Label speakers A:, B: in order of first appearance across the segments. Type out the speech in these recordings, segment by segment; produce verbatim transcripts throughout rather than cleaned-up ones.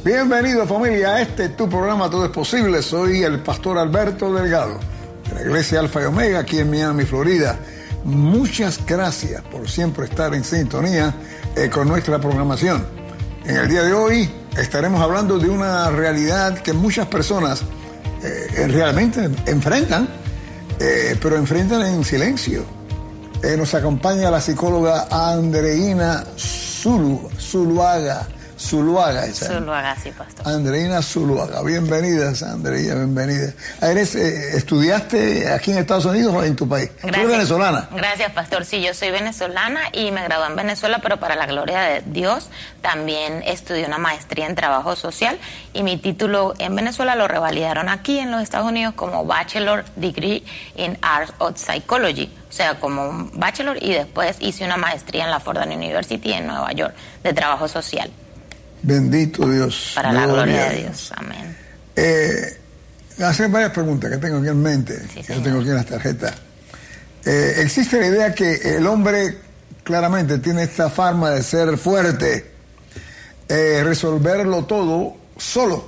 A: Bienvenido, familia, a este tu programa Todo es Posible. Soy el pastor Alberto Delgado, de la Iglesia Alfa y Omega, aquí en Miami, Florida. Muchas gracias por siempre estar en sintonía eh, con nuestra programación. En el día de hoy estaremos hablando de una realidad que muchas personas eh, realmente enfrentan, eh, pero enfrentan en silencio. Eh, nos acompaña la psicóloga Andreina Zulu, Zuluaga. Zuluaga, esa.
B: Zuluaga, sí, pastor.
A: Andreina Zuluaga. Bienvenida, Andreina, bienvenida. ¿Eres, eh, ¿Estudiaste aquí en Estados Unidos o en tu país?
B: Gracias.
A: ¿Tú eres venezolana?
B: Gracias, pastor. Sí, yo soy venezolana y me gradué en Venezuela, pero para la gloria de Dios también estudié una maestría en trabajo social y mi título en Venezuela lo revalidaron aquí en los Estados Unidos como Bachelor Degree in Arts of Psychology. O sea, como un bachelor, y después hice una maestría en la Fordham University en Nueva York de trabajo social.
A: Bendito Dios.
B: Para la gloria de Dios. Amén.
A: Eh, hacer varias preguntas que tengo aquí en mente,
B: Sí,
A: que
B: señor.
A: tengo aquí en las tarjetas. Eh, existe la idea que el hombre claramente tiene esta forma de ser fuerte, eh, resolverlo todo solo.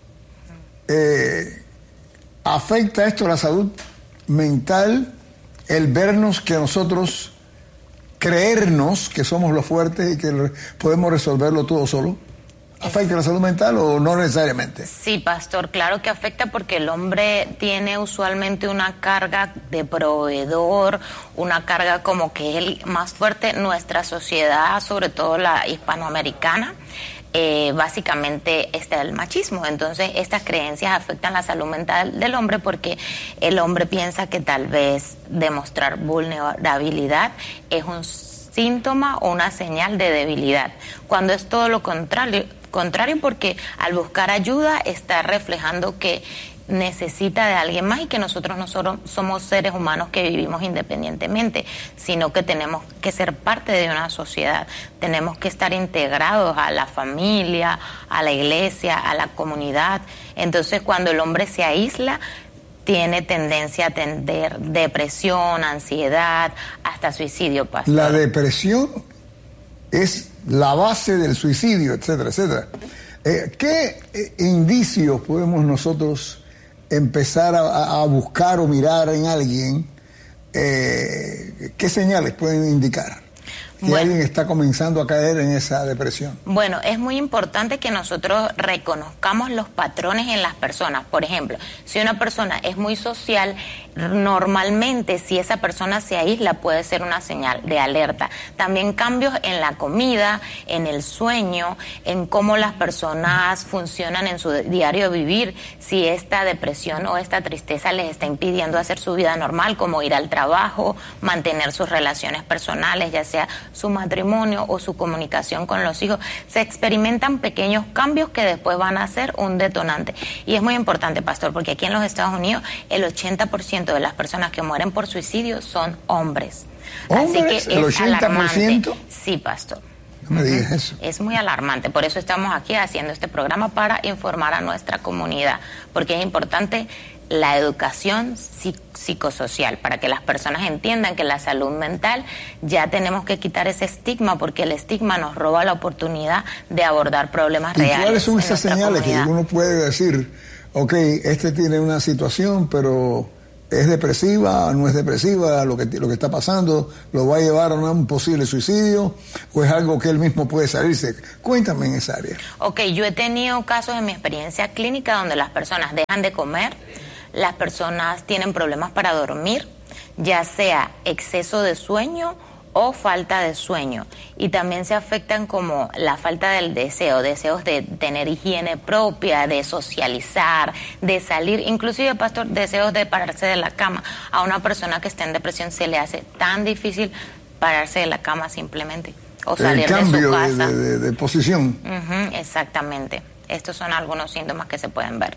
A: Eh, ¿Afecta esto a la salud mental, el vernos que nosotros, creernos que somos los fuertes y que podemos resolverlo todo solo? ¿Afecta la salud mental o no necesariamente?
B: Sí, pastor, claro que afecta porque el hombre tiene usualmente una carga de proveedor, una carga como que es el más fuerte. Nuestra sociedad, sobre todo la hispanoamericana, eh, básicamente está el machismo. Entonces, estas creencias afectan la salud mental del hombre porque el hombre piensa que tal vez demostrar vulnerabilidad es un síntoma o una señal de debilidad, cuando es todo lo contrario. Contrario, porque al buscar ayuda está reflejando que necesita de alguien más y que nosotros no solo somos seres humanos que vivimos independientemente, sino que tenemos que ser parte de una sociedad, tenemos que estar integrados a la familia, a la iglesia, a la comunidad. Entonces, cuando el hombre se aísla, tiene tendencia a tener depresión, ansiedad, hasta suicidio, pastor.
A: La depresión es la base del suicidio, etcétera, etcétera. Eh, ¿Qué eh, indicios podemos nosotros empezar a, a buscar o mirar en alguien? Eh, ¿Qué señales pueden indicar que
B: Bueno.
A: alguien está comenzando a caer en esa depresión?
B: Bueno, es muy importante que nosotros reconozcamos los patrones en las personas. Por ejemplo, si una persona es muy social, normalmente si esa persona se aísla puede ser una señal de alerta. También cambios en la comida, en el sueño, en cómo las personas funcionan en su diario vivir. Si esta depresión o esta tristeza les está impidiendo hacer su vida normal, como ir al trabajo, mantener sus relaciones personales, ya sea su matrimonio o su comunicación con los hijos, se experimentan pequeños cambios que después van a ser un detonante. Y es muy importante, pastor, porque aquí en los Estados Unidos el ochenta por ciento de las personas que mueren por suicidio son hombres.
A: ¿Hombres?
B: Así que
A: ¿El
B: es
A: ochenta por ciento?
B: alarmante. Sí, pastor.
A: No me digas eso.
B: Es muy alarmante, por eso estamos aquí haciendo este programa para informar a nuestra comunidad, porque es importante la educación psic- psicosocial, para que las personas entiendan que la salud mental ya tenemos que quitar ese estigma, porque el estigma nos roba la oportunidad de abordar problemas
A: ¿Y
B: reales.
A: cuáles son
B: en
A: esas
B: nuestra
A: señales
B: comunidad.
A: que uno puede decir, ok, este tiene una situación, pero es depresiva, no es depresiva, lo que, lo que está pasando lo va a llevar a un posible suicidio, o es algo que él mismo puede salirse? Cuéntame en esa área.
B: Ok, yo he tenido casos en mi experiencia clínica donde las personas dejan de comer, las personas tienen problemas para dormir, ya sea exceso de sueño o falta de sueño, y también se afectan como la falta del deseo, deseos de tener higiene propia, de socializar, de salir, inclusive, pastor, deseos de pararse de la cama. A una persona que está en depresión se le hace tan difícil pararse de la cama simplemente, o salir
A: El cambio
B: de su
A: de,
B: casa.
A: de, de, de posición.
B: Ujú, exactamente. Estos son algunos síntomas que se pueden ver.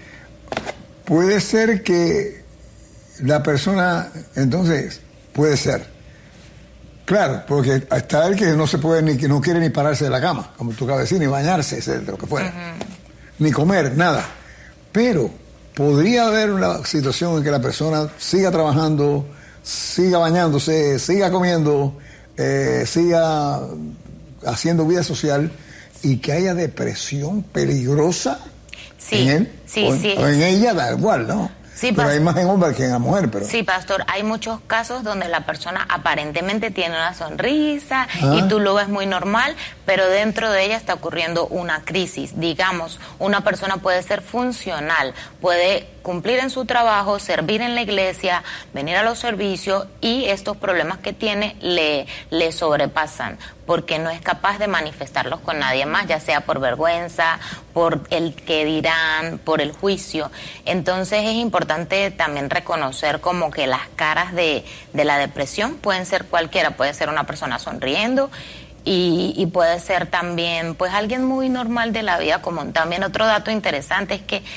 A: Puede ser que la persona, entonces, puede ser, claro, porque está el que no se puede, ni que no quiere ni pararse de la cama, como tú acabas de decir, ni bañarse, de lo que fuera, uh-huh. ni comer, nada. Pero podría haber una situación en que la persona siga trabajando, siga bañándose, siga comiendo, eh, siga haciendo vida social, y que haya depresión peligrosa
B: sí,
A: en él
B: sí,
A: o en,
B: sí,
A: o en ella, da igual, ¿no?
B: Sí,
A: pero hay más en hombre que en la mujer. Pero...
B: Sí, pastor, hay muchos casos donde la persona aparentemente tiene una sonrisa
A: ah.
B: y tú lo ves muy normal, pero dentro de ella está ocurriendo una crisis. Digamos, una persona puede ser funcional, puede cumplir en su trabajo, servir en la iglesia, venir a los servicios y estos problemas que tiene le, le sobrepasan porque no es capaz de manifestarlos con nadie más, ya sea por vergüenza, por el que dirán, por el juicio. Entonces es importante también reconocer como que las caras de, de la depresión pueden ser cualquiera, puede ser una persona sonriendo y, y puede ser también pues alguien muy normal de la vida común. También otro dato interesante es que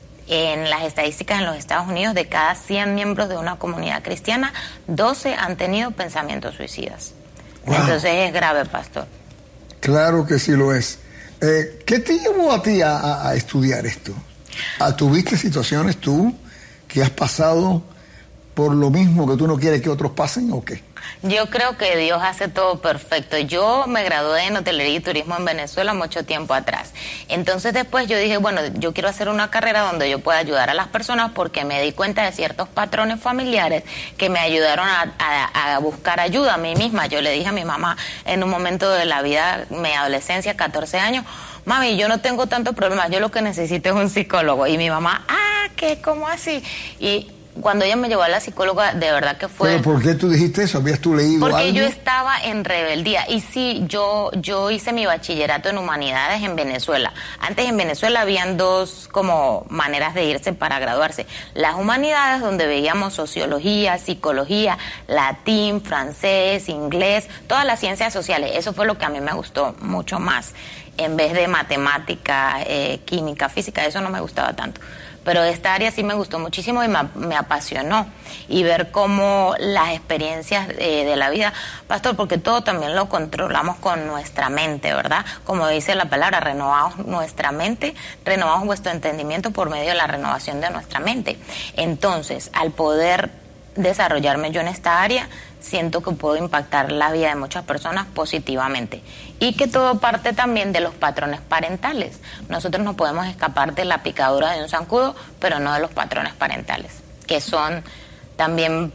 B: en las estadísticas en los Estados Unidos, de cada cien miembros de una comunidad cristiana, doce han tenido pensamientos suicidas. Wow. Entonces es grave, pastor.
A: Claro que sí lo es. Eh, ¿Qué te llevó a ti a, a, a estudiar esto? ¿A, ¿Tuviste situaciones tú que has pasado por lo mismo que tú no quieres que otros pasen o qué?
B: Yo creo que Dios hace todo perfecto. Yo me gradué en hotelería y turismo en Venezuela mucho tiempo atrás. Entonces después yo dije, bueno, yo quiero hacer una carrera donde yo pueda ayudar a las personas porque me di cuenta de ciertos patrones familiares que me ayudaron a, a, a buscar ayuda a mí misma. Yo le dije a mi mamá en un momento de la vida, mi adolescencia, catorce años, mami, yo no tengo tantos problemas, yo lo que necesito es un psicólogo. Y mi mamá, ah, ¿qué? ¿Cómo así? Y cuando ella me llevó a la psicóloga, de verdad que fue...
A: ¿Pero por qué tú dijiste eso? ¿Habías tú leído
B: Porque
A: algo?
B: yo estaba en rebeldía. Y sí, yo, yo hice mi bachillerato en humanidades en Venezuela. Antes en Venezuela habían dos como maneras de irse para graduarse. Las humanidades, donde veíamos sociología, psicología, latín, francés, inglés, todas las ciencias sociales. Eso fue lo que a mí me gustó mucho más. En vez de matemática, eh, química, física, eso no me gustaba tanto. Pero esta área sí me gustó muchísimo y me, me apasionó. Y ver cómo las experiencias eh, de la vida, pastor, porque todo también lo controlamos con nuestra mente, ¿verdad? Como dice la palabra, renovamos nuestra mente, renovamos vuestro entendimiento por medio de la renovación de nuestra mente. Entonces, al poder desarrollarme yo en esta área, siento que puedo impactar la vida de muchas personas positivamente. Y que todo parte también de los patrones parentales. Nosotros no podemos escapar de la picadura de un zancudo, pero no de los patrones parentales, que son también,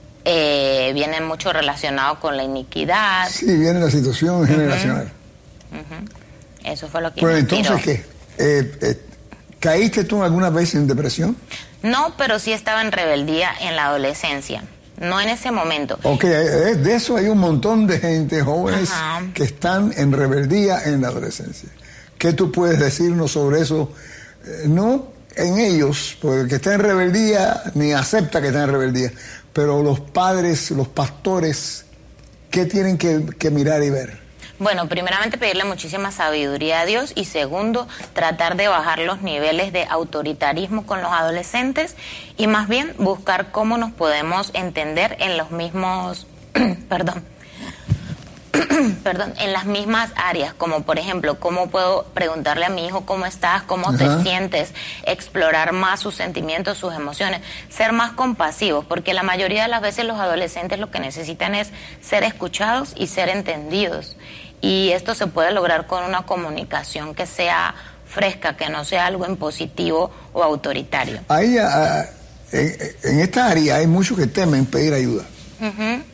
B: eh, vienen mucho relacionados con la iniquidad.
A: Sí, viene la situación uh-huh. generacional.
B: Uh-huh. Eso fue lo que
A: Pero
B: me
A: entonces,
B: tiró.
A: ¿qué? Eh, eh, ¿Caíste tú alguna vez en depresión?
B: No, pero sí estaba en rebeldía en la adolescencia. No en ese momento.
A: Ok, de eso hay un montón de gente, jóvenes, Ajá. que están en rebeldía en la adolescencia. ¿Qué tú puedes decirnos sobre eso? Eh, no en ellos, porque el que está en rebeldía ni acepta que está en rebeldía, pero los padres, los pastores, ¿qué tienen que, que mirar y ver?
B: Bueno, primeramente pedirle muchísima sabiduría a Dios y segundo, tratar de bajar los niveles de autoritarismo con los adolescentes y más bien buscar cómo nos podemos entender en los mismos, perdón, perdón, en las mismas áreas, como por ejemplo, cómo puedo preguntarle a mi hijo cómo estás, cómo Ajá. te sientes, explorar más sus sentimientos, sus emociones, ser más compasivos, porque la mayoría de las veces los adolescentes lo que necesitan es ser escuchados y ser entendidos. Y esto se puede lograr con una comunicación que sea fresca, que no sea algo impositivo o autoritario.
A: Ahí, uh, en, en esta área hay muchos que temen pedir ayuda.
B: Uh-huh.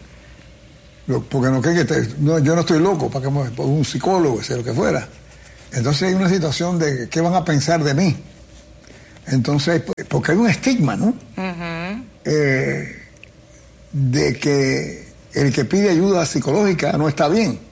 A: Lo, porque no creen que te, no, yo no estoy loco para que me, por un psicólogo, sea lo que fuera. Entonces hay una situación de qué van a pensar de mí. Entonces, porque hay un estigma, ¿no?
B: Uh-huh.
A: Eh, de que el que pide ayuda psicológica no está bien.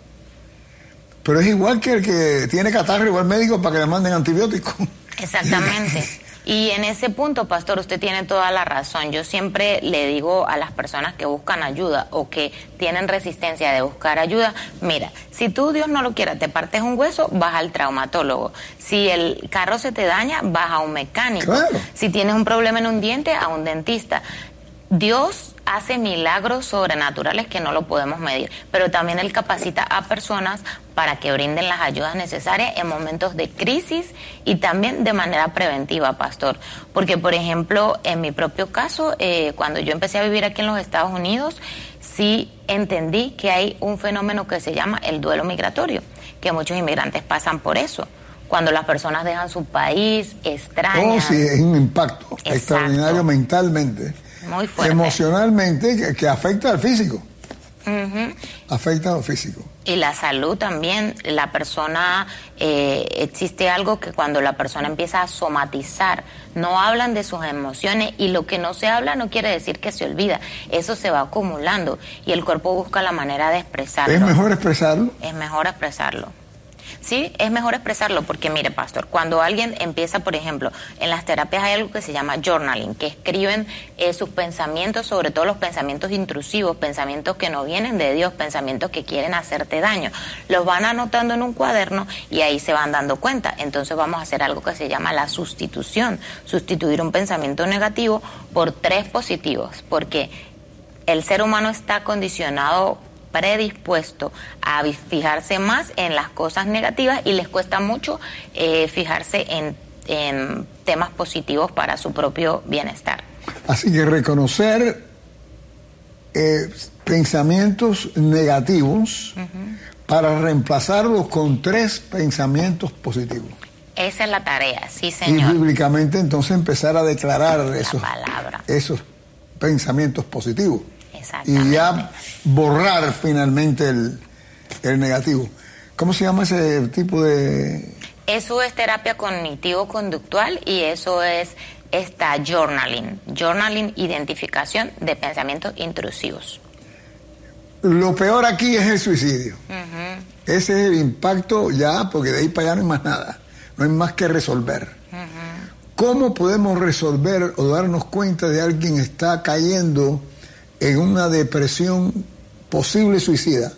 A: Pero es igual que el que tiene catarro y va al médico para que le manden antibióticos.
B: Exactamente. Y en ese punto, pastor, usted tiene toda la razón. Yo siempre le digo a las personas que buscan ayuda o que tienen resistencia de buscar ayuda, mira, si tú, Dios no lo quiera, te partes un hueso, vas al traumatólogo. Si el carro se te daña, vas a un mecánico.
A: Claro.
B: Si tienes un problema en un diente, a un dentista. Dios hace milagros sobrenaturales que no lo podemos medir, pero también Él capacita a personas para que brinden las ayudas necesarias en momentos de crisis y también de manera preventiva, pastor. Porque, por ejemplo, en mi propio caso, eh, cuando yo empecé a vivir aquí en los Estados Unidos, sí entendí que hay un fenómeno que se llama el duelo migratorio, que muchos inmigrantes pasan por eso. Cuando las personas dejan su país, extrañan.
A: Oh, sí, es un impacto
B: Exacto.
A: extraordinario mentalmente,
B: muy fuerte,
A: emocionalmente, que, que afecta al físico.
B: Uh-huh.
A: Afecta al físico.
B: Y la salud también, la persona, eh, existe algo que cuando la persona empieza a somatizar, no hablan de sus emociones, y lo que no se habla no quiere decir que se olvida, eso se va acumulando y el cuerpo busca la manera de expresarlo.
A: ¿Es mejor expresarlo?
B: Es mejor expresarlo. Sí, es mejor expresarlo porque, mire, pastor, cuando alguien empieza, por ejemplo, en las terapias hay algo que se llama journaling, que escriben eh, sus pensamientos, sobre todo los pensamientos intrusivos, pensamientos que no vienen de Dios, pensamientos que quieren hacerte daño. Los van anotando en un cuaderno y ahí se van dando cuenta. Entonces vamos a hacer algo que se llama la sustitución, sustituir un pensamiento negativo por tres positivos, porque el ser humano está condicionado, predispuesto a fijarse más en las cosas negativas y les cuesta mucho eh, fijarse en, en temas positivos para su propio bienestar.
A: Así que reconocer eh, pensamientos negativos uh-huh. para reemplazarlos con tres pensamientos positivos.
B: Esa es la tarea, sí, señor.
A: Y bíblicamente entonces empezar a declarar
B: la
A: esos,
B: palabra.
A: esos pensamientos positivos.
B: Exactamente.
A: Y ya borrar finalmente el, el negativo. ¿Cómo se llama ese tipo de...?
B: Eso es terapia cognitivo-conductual y eso es esta journaling. Journaling, identificación de pensamientos intrusivos.
A: Lo peor aquí es el suicidio.
B: Uh-huh.
A: Ese es el impacto ya, porque de ahí para allá no hay más nada. No hay más que resolver.
B: Uh-huh.
A: ¿Cómo podemos resolver o darnos cuenta de alguien que está cayendo en una depresión posible suicida,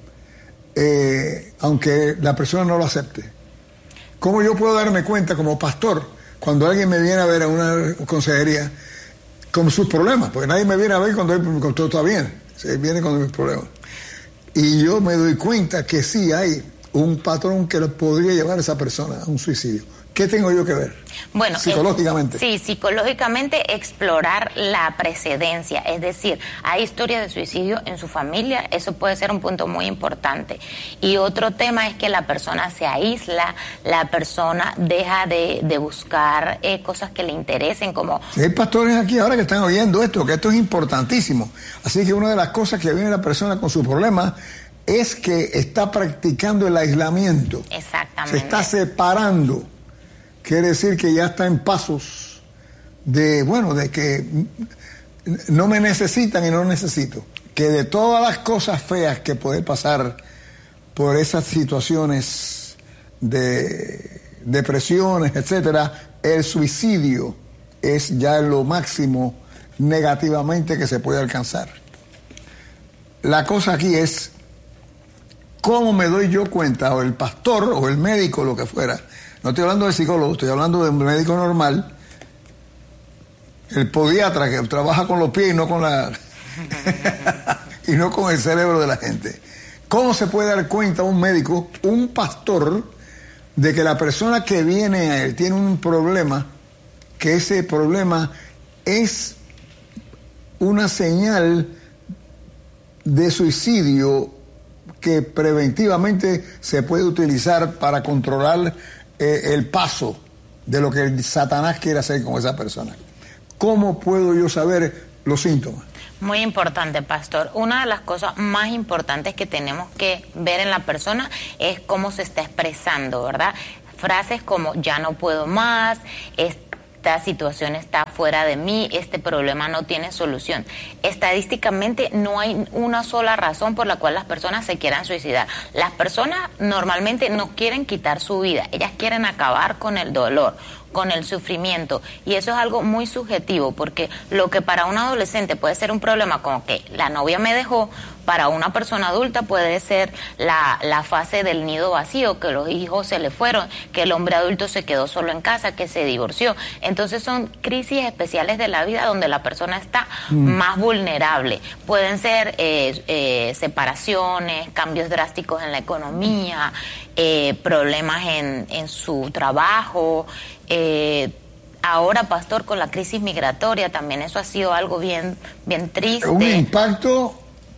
A: eh, aunque la persona no lo acepte? ¿Cómo yo puedo darme cuenta como pastor cuando alguien me viene a ver a una consejería con sus problemas? Porque nadie me viene a ver cuando, cuando todo está bien, se viene con mis problemas. Y yo me doy cuenta que sí hay un patrón que podría llevar a esa persona a un suicidio. ¿Qué tengo yo que ver?
B: Bueno,
A: psicológicamente.
B: Eh, sí, psicológicamente explorar la precedencia, es decir, hay historias de suicidio en su familia, eso puede ser un punto muy importante. Y otro tema es que la persona se aísla, la persona deja de, de buscar eh, cosas que le interesen, como...
A: Sí, hay pastores aquí ahora que están oyendo esto, que esto es importantísimo. Así que una de las cosas que viene la persona con su problema es que está practicando el aislamiento.
B: Exactamente.
A: Se está separando. Quiere decir que ya está en pasos de, bueno, de que no me necesitan y no necesito. Que de todas las cosas feas que puede pasar por esas situaciones de depresiones, etcétera, el suicidio es ya lo máximo negativamente que se puede alcanzar. La cosa aquí es cómo me doy yo cuenta, o el pastor, o el médico, lo que fuera. No estoy hablando de psicólogo, estoy hablando de un médico normal, el podiatra que trabaja con los pies y no con la y no con el cerebro de la gente. ¿Cómo se puede dar cuenta un médico, un pastor, de que la persona que viene a él tiene un problema, que ese problema es una señal de suicidio que preventivamente se puede utilizar para controlar eh, el paso de lo que el Satanás quiere hacer con esa persona? ¿Cómo puedo yo saber los síntomas?
B: Muy importante, pastor. Una de las cosas más importantes que tenemos que ver en la persona es cómo se está expresando, ¿verdad? Frases como ya no puedo más, esta situación está fuera de mí, este problema no tiene solución. Estadísticamente no hay una sola razón por la cual las personas se quieran suicidar. Las personas normalmente no quieren quitar su vida, ellas quieren acabar con el dolor, con el sufrimiento, y eso es algo muy subjetivo, porque lo que para un adolescente puede ser un problema como que la novia me dejó, para una persona adulta puede ser la, la fase del nido vacío, que los hijos se le fueron, que el hombre adulto se quedó solo en casa, que se divorció. Entonces son crisis especiales de la vida donde la persona está mm. más vulnerable. Pueden ser eh, eh, separaciones, cambios drásticos en la economía, eh, problemas en, en su trabajo. Eh, ahora, pastor, con la crisis migratoria también eso ha sido algo bien, bien triste.
A: Un impacto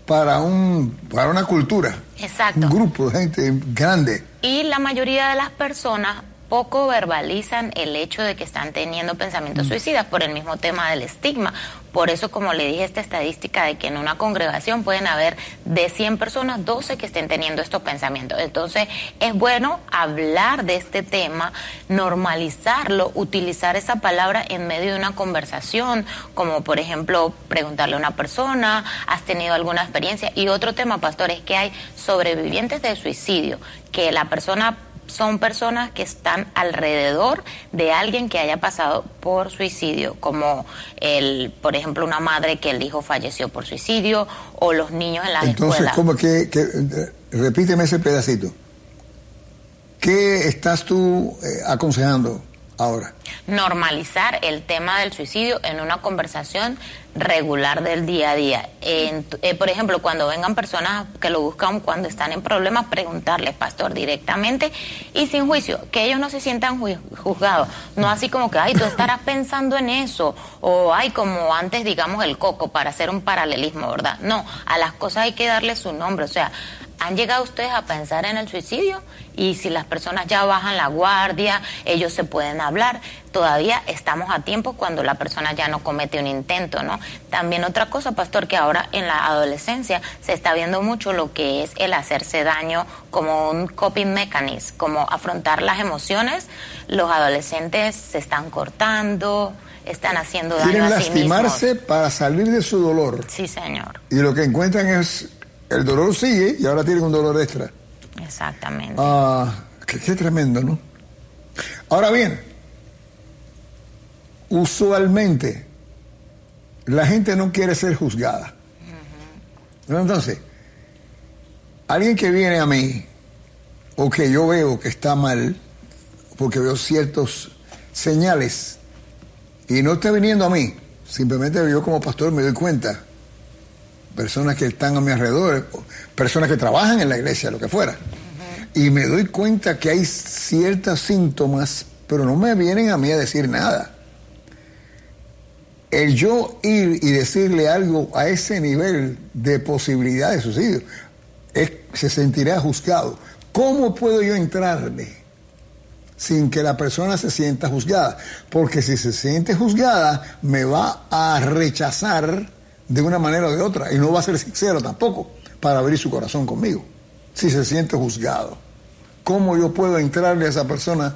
A: para, un, para una cultura.
B: Exacto.
A: Un grupo de gente grande.
B: Y la mayoría de las personas poco verbalizan el hecho de que están teniendo pensamientos mm. suicidas por el mismo tema del estigma. Por eso, como le dije, esta estadística de que en una congregación pueden haber de cien personas, doce que estén teniendo estos pensamientos. Entonces, es bueno hablar de este tema, normalizarlo, utilizar esa palabra en medio de una conversación, como por ejemplo, preguntarle a una persona, ¿has tenido alguna experiencia? Y otro tema, pastor, es que hay sobrevivientes de suicidio, que la persona... son personas que están alrededor de alguien que haya pasado por suicidio, como el, por ejemplo, una madre que el hijo falleció por suicidio, o los niños en las
A: Entonces,
B: escuelas.
A: ¿cómo que, que repíteme ese pedacito? ¿Qué estás tú eh, aconsejando ahora?
B: Normalizar el tema del suicidio en una conversación regular del día a día. En, eh, por ejemplo, cuando vengan personas que lo buscan cuando están en problemas, preguntarles, pastor, directamente y sin juicio, que ellos no se sientan ju juzgados, no así como que, ay, tú estarás pensando en eso, o ay, como antes, digamos, el coco, para hacer un paralelismo, ¿verdad? No, a las cosas hay que darle su nombre, o sea, ¿han llegado ustedes a pensar en el suicidio? Y si las personas ya bajan la guardia, ellos se pueden hablar. Todavía estamos a tiempo cuando la persona ya no comete un intento, ¿no? También otra cosa, pastor, que ahora en la adolescencia se está viendo mucho lo que es el hacerse daño como un coping mechanism, como afrontar las emociones. Los adolescentes se están cortando, están haciendo daño
A: Quieren
B: a sí mismos.
A: lastimarse para salir de su dolor.
B: Sí, señor.
A: Y lo que encuentran es... el dolor sigue y ahora tienen un dolor extra.
B: Exactamente.
A: Ah, qué, qué tremendo, ¿no? Ahora bien, usualmente la gente no quiere ser juzgada. Uh-huh. Entonces, alguien que viene a mí o que yo veo que está mal, porque veo ciertos señales y no está viniendo a mí, simplemente yo como pastor me doy cuenta, personas que están a mi alrededor, personas que trabajan en la iglesia, lo que fuera, uh-huh. y me doy cuenta que hay ciertos síntomas, pero no me vienen a mí a decir nada. El yo ir y decirle algo a ese nivel de posibilidad de suicidio, es, se sentirá juzgado. ¿Cómo puedo yo entrarle sin que la persona se sienta juzgada? Porque si se siente juzgada, me va a rechazar de una manera o de otra, y no va a ser sincero tampoco para abrir su corazón conmigo, si se siente juzgado. ¿Cómo yo puedo entrarle a esa persona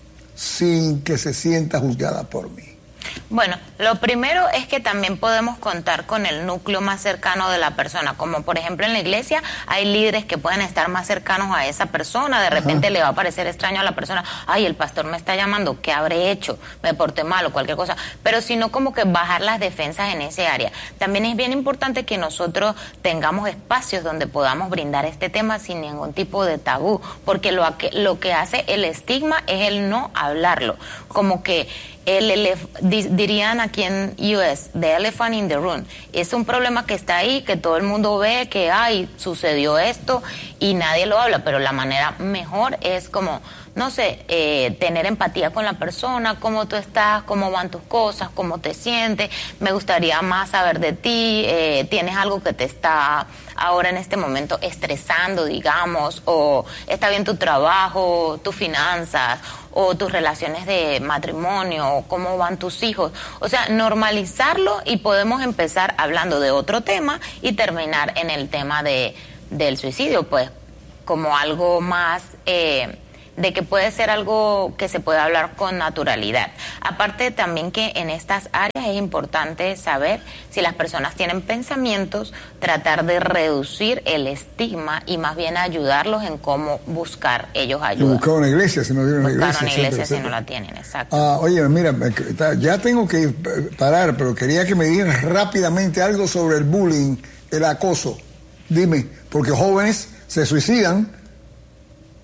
A: sin que se sienta juzgada por mí?
B: Bueno, lo primero es que también podemos contar con el núcleo más cercano de la persona, como por ejemplo en la iglesia hay líderes que pueden estar más cercanos a esa persona, de repente Ajá. le va a parecer extraño a la persona, ay, el pastor me está llamando, ¿qué habré hecho? Me porté mal o cualquier cosa, pero sino como que bajar las defensas en ese área. También es bien importante que nosotros tengamos espacios donde podamos brindar este tema sin ningún tipo de tabú, porque lo que, lo que hace el estigma es el no hablarlo, como que El elef dirían aquí en U S, the elephant in the room. Es un problema que está ahí, que todo el mundo ve que, ay, sucedió esto y nadie lo habla, pero la manera mejor es como, no sé, eh, tener empatía con la persona, cómo tú estás, cómo van tus cosas, cómo te sientes, me gustaría más saber de ti, eh, tienes algo que te está ahora en este momento estresando, digamos, o está bien tu trabajo, tus finanzas, o tus relaciones de matrimonio, o cómo van tus hijos. O sea, normalizarlo, y podemos empezar hablando de otro tema y terminar en el tema de del suicidio, pues, como algo más... Eh, de que puede ser algo que se puede hablar con naturalidad. Aparte también que en estas áreas es importante saber si las personas tienen pensamientos, tratar de reducir el estigma y más bien ayudarlos en cómo buscar ellos ayuda.
A: Buscar una iglesia si no tienen una iglesia.
B: Buscar una iglesia
A: etcétera,
B: si no
A: etcétera.
B: la tienen, exacto.
A: Ah, oye, mira, ya tengo que parar, pero quería que me digas rápidamente algo sobre el bullying, el acoso. Dime, porque jóvenes se suicidan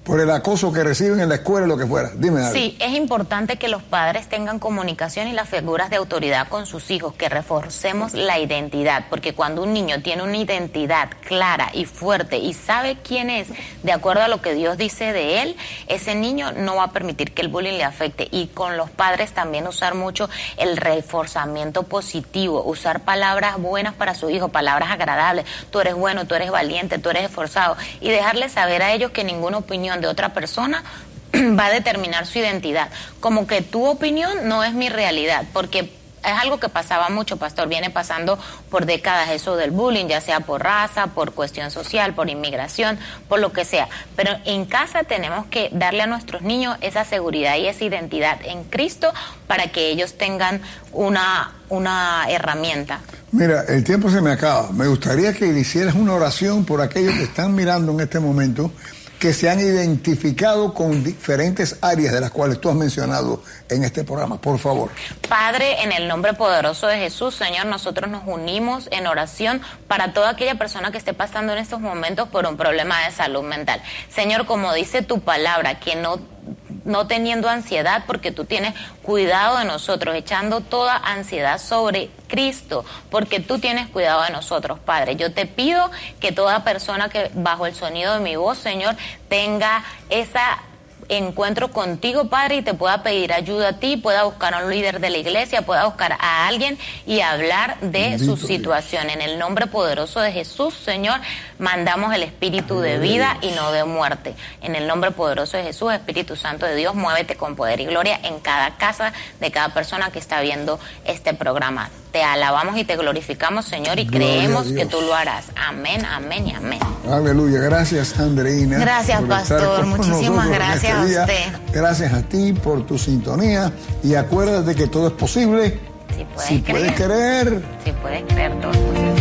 A: por el acoso que reciben en la escuela, lo que fuera. Dime algo.
B: Sí, es importante que los padres tengan comunicación y las figuras de autoridad con sus hijos, que reforcemos la identidad, porque cuando un niño tiene una identidad clara y fuerte y sabe quién es, de acuerdo a lo que Dios dice de él, ese niño no va a permitir que el bullying le afecte. Y con los padres también usar mucho el reforzamiento positivo, usar palabras buenas para su hijo, palabras agradables. Tú eres bueno, tú eres valiente, tú eres esforzado, y dejarles saber a ellos que ninguna opinión de otra persona va a determinar su identidad, como que tu opinión no es mi realidad, porque es algo que pasaba mucho, pastor, viene pasando por décadas eso del bullying, ya sea por raza, por cuestión social, por inmigración, por lo que sea, pero en casa tenemos que darle a nuestros niños esa seguridad y esa identidad en Cristo para que ellos tengan una, una herramienta.
A: Mira, el tiempo se me acaba, me gustaría que hicieras una oración por aquellos que están mirando en este momento, que se han identificado con diferentes áreas de las cuales tú has mencionado en este programa, por favor.
B: Padre, en el nombre poderoso de Jesús, Señor, nosotros nos unimos en oración para toda aquella persona que esté pasando en estos momentos por un problema de salud mental. Señor, como dice tu palabra, que no... no teniendo ansiedad, porque tú tienes cuidado de nosotros, echando toda ansiedad sobre Cristo, porque tú tienes cuidado de nosotros, Padre. Yo te pido que toda persona que bajo el sonido de mi voz, Señor, tenga esa encuentro contigo, Padre, y te pueda pedir ayuda a ti, pueda buscar a un líder de la iglesia, pueda buscar a alguien y hablar de Bendito su situación. Dios. En el nombre poderoso de Jesús, Señor, mandamos el espíritu de vida y no de muerte. En el nombre poderoso de Jesús, Espíritu Santo de Dios, muévete con poder y gloria en cada casa de cada persona que está viendo este programa. Te alabamos y te glorificamos, Señor, y Gloria creemos que tú lo harás. Amén, amén y amén.
A: Aleluya. Gracias, Andreina.
B: Gracias, pastor. Muchísimas gracias a usted.
A: Gracias a ti por tu sintonía. Y acuérdate que todo es posible.
B: Si puedes
A: si
B: creer.
A: puedes creer.
B: Si puedes creer, todo es posible.